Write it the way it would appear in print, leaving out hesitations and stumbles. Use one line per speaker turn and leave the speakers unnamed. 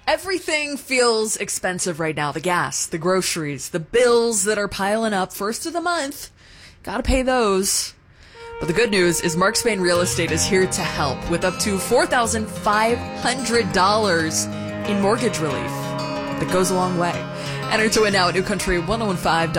Everything feels expensive right now. The gas, the groceries, the bills that are piling up first of the month. Gotta pay those. But the good news is Mark Spain Real Estate is here to help with up to $4,500 in mortgage relief. That goes a long way. Enter to win now at newcountry1015.com.